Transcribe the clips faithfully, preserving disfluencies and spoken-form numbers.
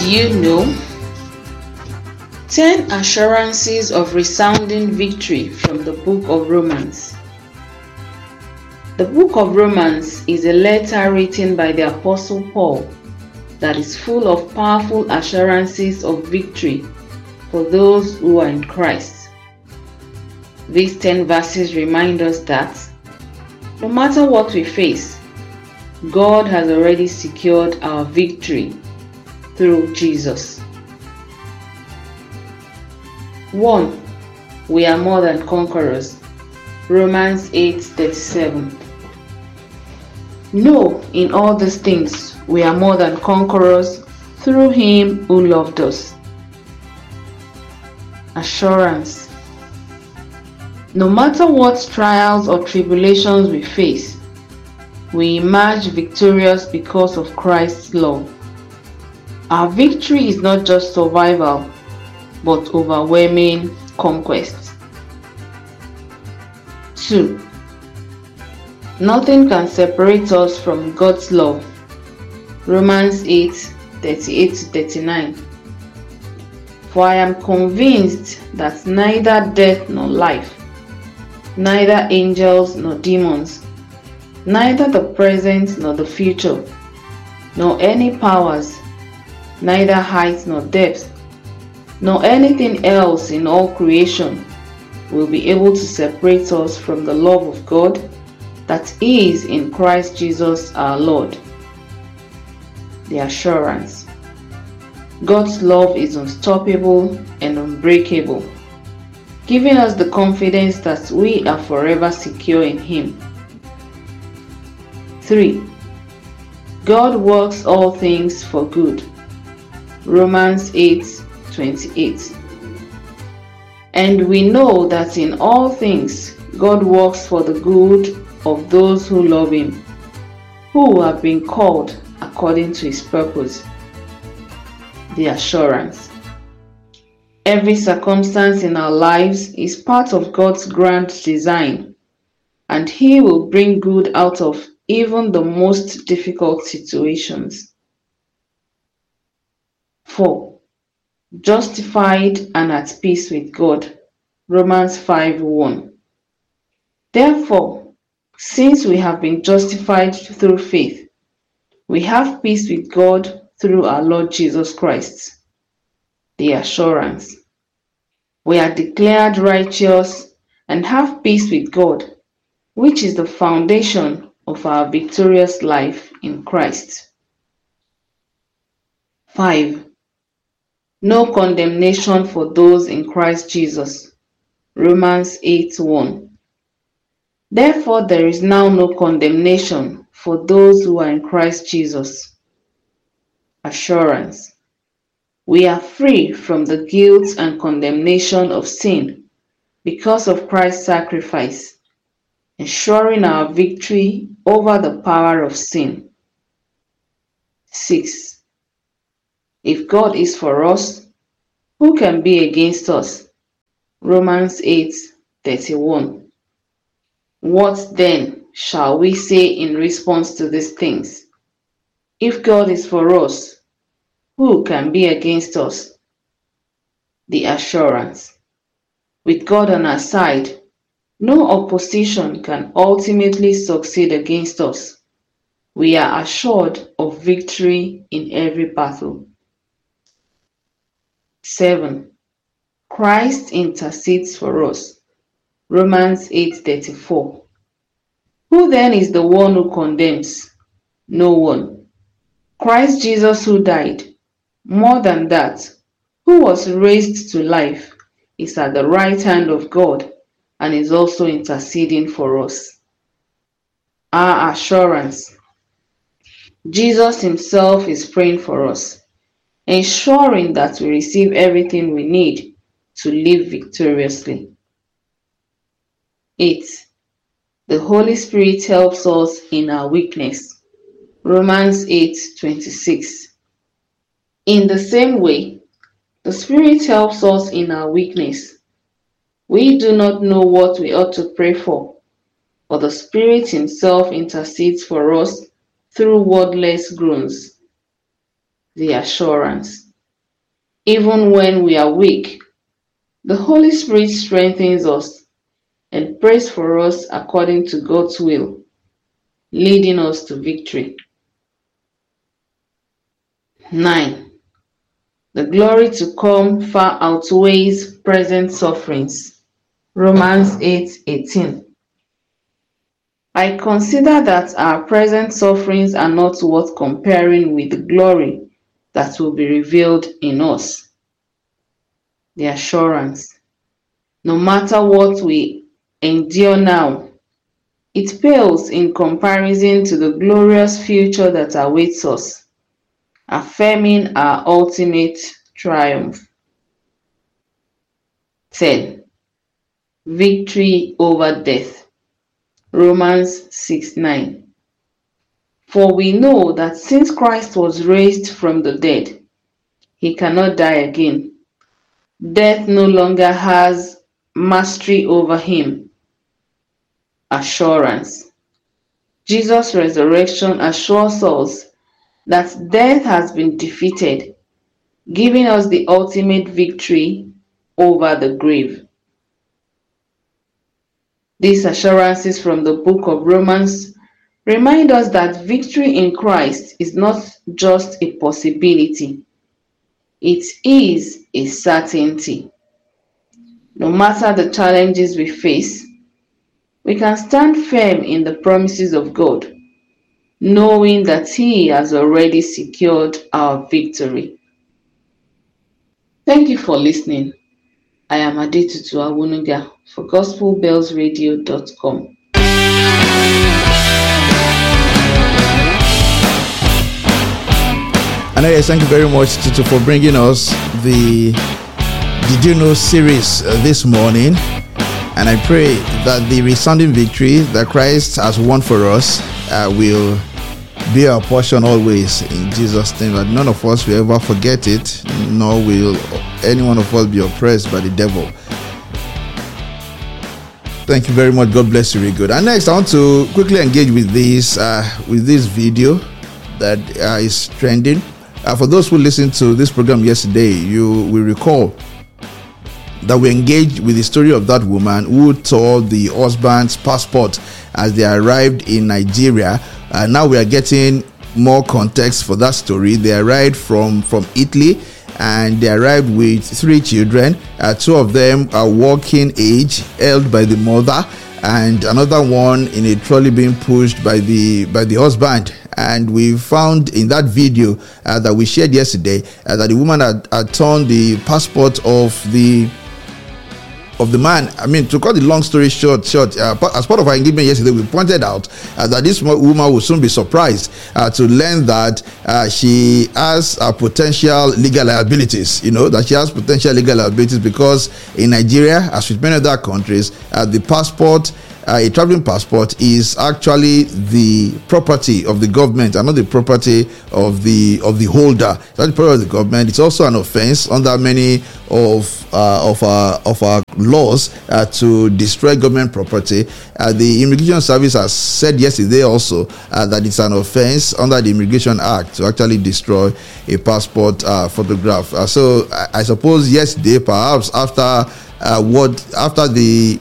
you know? ten Assurances of Resounding Victory from the Book of Romans. The Book of Romans is a letter written by the Apostle Paul that is full of powerful assurances of victory for those who are in Christ. These ten verses remind us that no matter what we face, God has already secured our victory through Jesus. one. We are more than conquerors. Romans eight thirty-seven. No, in all these things we are more than conquerors through Him who loved us. Assurance. No matter what trials or tribulations we face, we emerge victorious because of Christ's love. Our victory is not just survival, but overwhelming conquest. two. Nothing can separate us from God's love. Romans eight thirty-eight to thirty-nine. For I am convinced that neither death nor life, neither angels nor demons, neither the present nor the future, nor any powers, neither height nor depth, nor anything else in all creation will be able to separate us from the love of God that is in Christ Jesus our Lord. The assurance. God's love is unstoppable and unbreakable, giving us the confidence that we are forever secure in Him. three. God works all things for good. Romans eight twenty-eight. And we know that in all things God works for the good of those who love Him, who have been called according to His purpose. The assurance. Every circumstance in our lives is part of God's grand design, and He will bring good out of even the most difficult situations. four. Justified and at peace with God. Romans five one. Therefore, since we have been justified through faith, we have peace with God through our Lord Jesus Christ. The assurance. We are declared righteous and have peace with God, which is the foundation of our victorious life in Christ. five. No condemnation for those in Christ Jesus. Romans eight one. Therefore, there is now no condemnation for those who are in Christ Jesus. Assurance. We are free from the guilt and condemnation of sin because of Christ's sacrifice, ensuring our victory over the power of sin. six. If God is for us, who can be against us? Romans eight thirty-one. What then shall we say in response to these things? If God is for us, who can be against us? The assurance. With God on our side, no opposition can ultimately succeed against us. We are assured of victory in every battle. seven. Christ intercedes for us. Romans eight thirty-four. Who then is the one who condemns? No one. Christ Jesus, who died, more than that, who was raised to life, is at the right hand of God and is also interceding for us. Our assurance. Jesus Himself is praying for us, ensuring that we receive everything we need to live victoriously. eight. The Holy Spirit helps us in our weakness. Romans eight twenty-six. In the same way, the Spirit helps us in our weakness. We do not know what we ought to pray for, but the Spirit Himself intercedes for us through wordless groans. The assurance. even when we are weak. The Holy Spirit strengthens us and prays for us according to God's will, leading us to victory. nine. The glory to come far outweighs present sufferings. Romans eight eighteen. I consider that our present sufferings are not worth comparing with the glory that will be revealed in us. The assurance. No matter what we endure now, it pales in comparison to the glorious future that awaits us, affirming our ultimate triumph. ten. Victory over death. Romans six nine. For we know that since Christ was raised from the dead, he cannot die again. Death no longer has mastery over him. Assurance. Jesus' resurrection assures us that death has been defeated, giving us the ultimate victory over the grave. These assurances from the book of Romans remind us that victory in Christ is not just a possibility, it is a certainty. No matter the challenges we face, we can stand firm in the promises of God, knowing that He has already secured our victory. Thank you for listening. I am Adetutu Awunuga for gospel bells radio dot com. And yes, thank you very much, Tutu, for bringing us the Did You Know series uh, this morning. And I pray that the resounding victory that Christ has won for us uh, will be our portion always, in Jesus' name. That none of us will ever forget it, nor will any one of us be oppressed by the devil. Thank you very much. God bless you. Very good. And next, I want to quickly engage with this uh, with this video that uh, is trending. Uh, for those who listened to this program yesterday, you will recall that we engaged with the story of that woman who tore the husband's passport as they arrived in Nigeria. Uh, now we are getting more context for that story. They arrived from, from Italy, and they arrived with three children. Uh, two of them are working age, held by the mother, and another one in a trolley being pushed by the by the husband. And we found in that video uh, that we shared yesterday uh, that the woman had, had torn the passport of the of the man. I mean, to cut the long story short, short uh, as part of our engagement yesterday, we pointed out uh, that this woman will soon be surprised uh, to learn that uh, she has uh, potential legal liabilities. You know, that she has potential legal liabilities because in Nigeria, as with many other countries, uh, the passport, Uh, a traveling passport is actually the property of the government and not the property of the of the holder. That's the property of the government. It's also an offense under many of uh, of our of our laws uh, to destroy government property. Uh, the Immigration Service has said yesterday also uh, that it's an offense under the Immigration Act to actually destroy a passport uh, photograph. Uh, so I, I suppose yesterday, perhaps after uh, what after the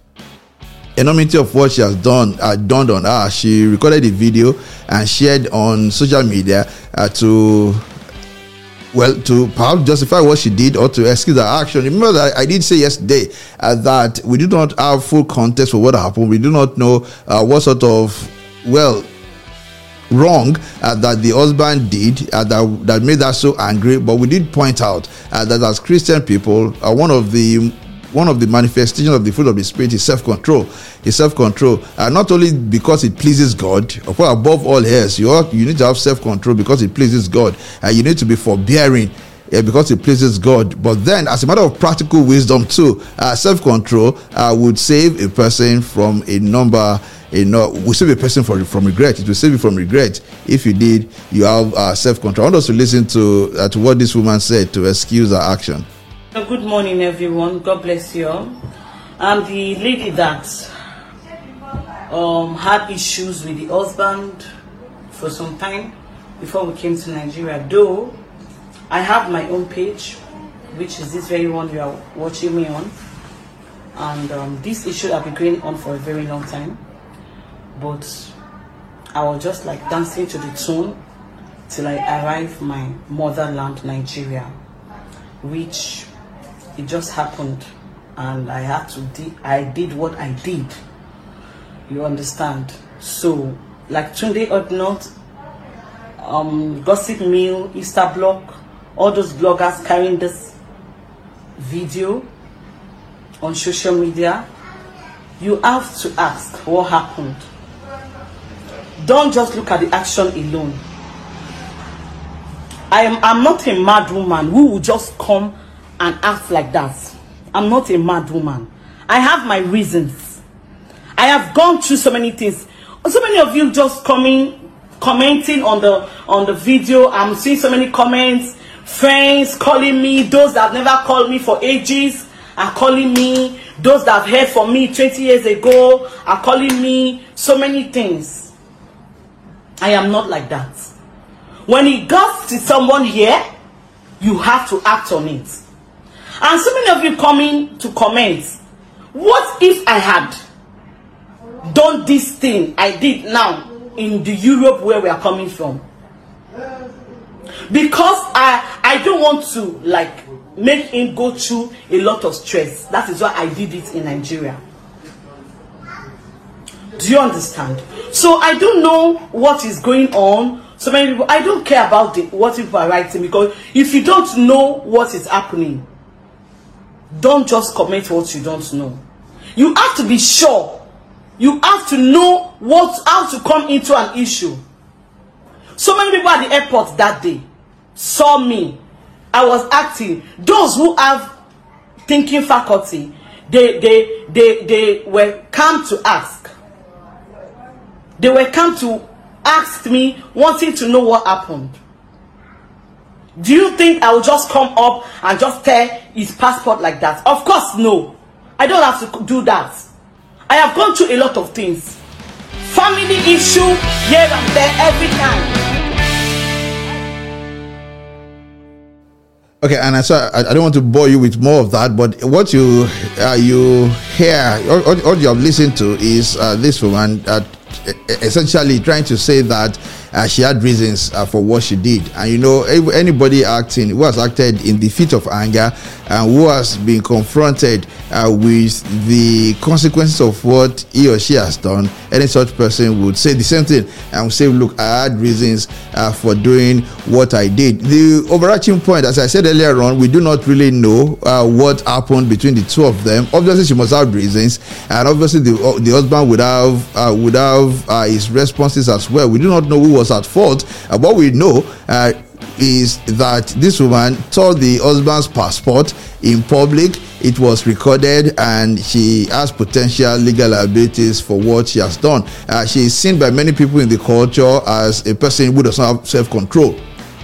enormity of what she has done uh, dawned on her, she recorded a video and shared on social media uh, to well to perhaps justify what she did or to excuse her action. Remember that I did say yesterday uh, that we do not have full context for what happened. We do not know uh, what sort of well wrong uh, that the husband did uh, that that made her so angry, but we did point out uh, that as Christian people, uh, one of the One of the manifestations of the fruit of the Spirit is self-control. Is self-control, uh, not only because it pleases God, of course, above all else, you are, you need to have self-control because it pleases God. Uh, you need to be forbearing uh, because it pleases God. But then, as a matter of practical wisdom too, uh, self-control uh, would save a person from a number. You know, will save a person from from regret. It will save you from regret if you did. You have uh, self-control. I want us to listen to uh, to what this woman said to excuse her action. Good morning, everyone. God bless you all. I'm the lady that um, had issues with the husband for some time before we came to Nigeria. Though I have my own page which is this very one you are watching me on. And um, this issue I've been going on for a very long time. But I was just like dancing to the tune till I arrived my motherland, Nigeria, which it just happened, and I had to di- I did what I did. You understand? So, like Tunde Odnot, um, Gossip Mill, Easter Block, all those bloggers carrying this video on social media, you have to ask what happened. Don't just look at the action alone. I am I'm not a mad woman who will just come and act like that. I'm not a mad woman. I have my reasons. I have gone through so many things. So many of you just coming, commenting on the on the video. I'm seeing so many comments. Friends calling me. Those that have never called me for ages are calling me. Those that have heard from me twenty years ago are calling me. So many things. I am not like that. When it gets to someone here, you have to act on it. And so many of you coming to comment, what if I had done this thing I did now in the Europe where we are coming from? Because I I don't want to like make him go through a lot of stress. That is why I did it in Nigeria. Do you understand? So I don't know what is going on. So many people, I don't care about the, what people are writing, because if you don't know what is happening, don't just comment what you don't know. You have to be sure. You have to know what how to come into an issue. So many people at the airport that day saw me. I was acting. Those who have thinking faculty, they they they they were come to ask. They were come to ask me, wanting to know what happened. Do you think I will just come up and just tear his passport like that? Of course, no. I don't have to do that. I have gone through a lot of things. Family issue here and there every time. Okay, and I, so I, I don't want to bore you with more of that, but what you uh, you hear, all, all you have listened to is uh, this woman uh, essentially trying to say that uh, she had reasons uh, for what she did. And you know, anybody acting who has acted in the fit of anger and who has been confronted uh, with the consequences of what he or she has done, any such person would say the same thing and would say, look, I had reasons uh, for doing what I did. The overarching point, as I said earlier on, we do not really know uh, what happened between the two of them. Obviously, she must have reasons, and obviously the, the husband would have uh, would have uh, his responses as well. We do not know who was at fault. Uh, what we know uh, is that this woman tore the husband's passport in public. It was recorded, and she has potential legal liabilities for what she has done. Uh, she is seen by many people in the culture as a person who does not have self-control.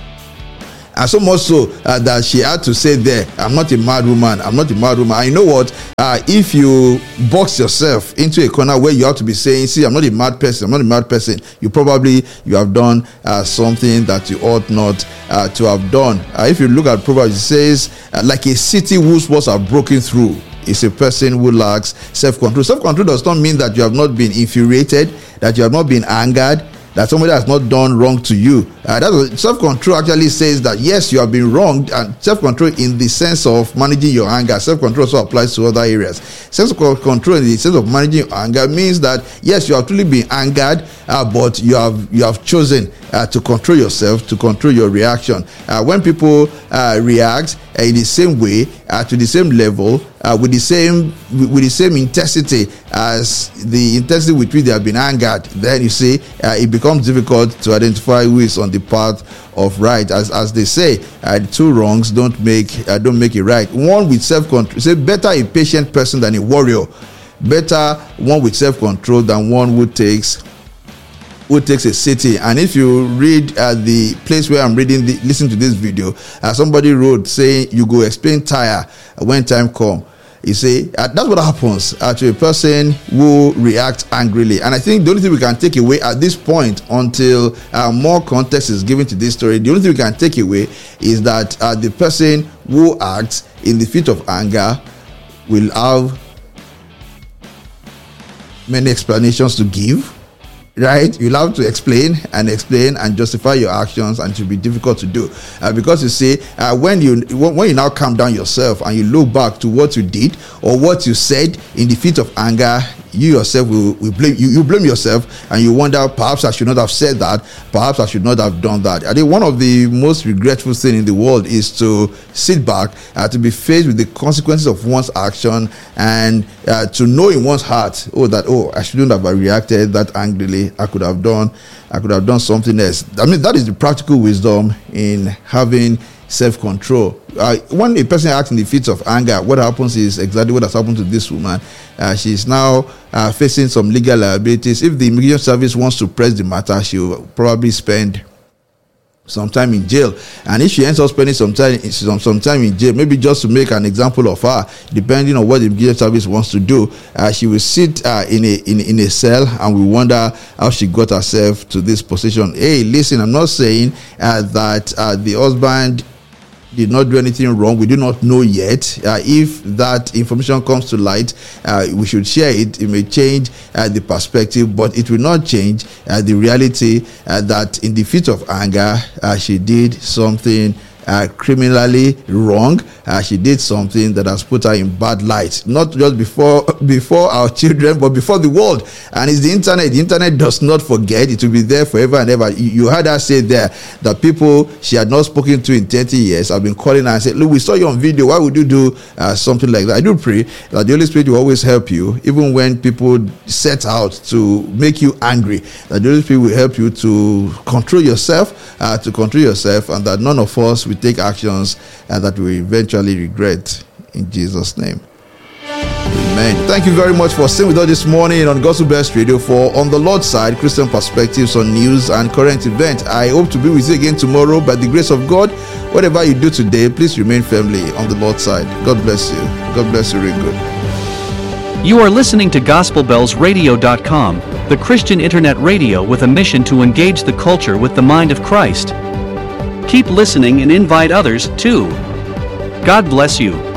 And so much so uh, that she had to say there, I'm not a mad woman, I'm not a mad woman. And you know what? Uh, if you box yourself into a corner where you have to be saying, see, I'm not a mad person, I'm not a mad person, you probably, you have done uh, something that you ought not uh, to have done. Uh, if you look at Proverbs, it says, uh, like a city whose walls are broken through is a person who lacks self-control. Self-control does not mean that you have not been infuriated, that you have not been angered, that somebody has not done wrong to you. Uh, that's self-control actually says that yes, you have been wronged, and self-control in the sense of managing your anger. Self-control also applies to other areas. Self-control in the sense of managing your anger means that yes, you have truly been angered, uh, but you have you have chosen uh, to control yourself, to control your reaction. Uh, when people uh, react uh, in the same way, uh, to the same level, uh, with the same with the same intensity as the intensity with which they have been angered, then you see uh, it becomes difficult to identify who is on the path of right. As as they say, uh, two wrongs don't make uh, don't make it right. One with self-control, say better a patient person than a warrior. Better one with self-control than one who takes who takes a city. And if you read uh, the place where I'm reading the, listen to this video, uh, somebody wrote saying you go explain tire when time come. You see, uh, that's what happens uh, to a person who reacts angrily. And I think the only thing we can take away at this point, until uh, more context is given to this story, the only thing we can take away is that uh, the person who acts in the fit of anger will have many explanations to give. Right, you'll have to explain and explain and justify your actions, and it will be difficult to do uh, because you see, uh, when you when you now calm down yourself and you look back to what you did or what you said in the fit of anger, you yourself will, will blame you, you blame yourself, and you wonder, perhaps I should not have said that, perhaps I should not have done that. I think one of the most regretful things in the world is to sit back, uh, to be faced with the consequences of one's action, and uh, to know in one's heart, oh, that oh, I shouldn't have reacted that angrily. I could have done, I could have done something else. I mean, that is the practical wisdom in having self-control. Uh, when a person acts in the fits of anger, what happens is exactly what has happened to this woman. Uh, she's now uh, facing some legal liabilities. If the immigration service wants to press the matter, she will probably spend some time in jail. And if she ends up spending some time some, some time in jail, maybe just to make an example of her, depending on what the immigration service wants to do, uh, she will sit uh, in a in, in a cell, and we wonder how she got herself to this position. Hey, listen, I'm not saying uh, that uh, the husband did not do anything wrong. We do not know yet. Uh, if that information comes to light, uh, we should share it. It may change uh, the perspective, but it will not change uh, the reality uh, that in the fit of anger, uh, she did something Uh, criminally wrong. Uh, she did something that has put her in bad light, not just before before our children, but before the world. And it's the internet. The internet does not forget. It will be there forever and ever. You, you heard her say there that people she had not spoken to in thirty years have been calling her and said, look, we saw you on video. Why would you do uh, something like that? I do pray that the Holy Spirit will always help you, even when people set out to make you angry, that the Holy Spirit will help you to control yourself, uh, to control yourself, and that none of us will take actions uh, that we eventually regret, in Jesus' name. Amen. Thank you very much for staying with us this morning on Gospel Best Radio for On the Lord's Side, Christian Perspectives on News and Current Events. I hope to be with you again tomorrow by the grace of God. Whatever you do today, please remain firmly on the Lord's side. God bless you. God bless you really good. You are listening to Gospel Bells Radio dot com, the Christian internet radio with a mission to engage the culture with the mind of Christ. Keep listening and invite others, too. God bless you.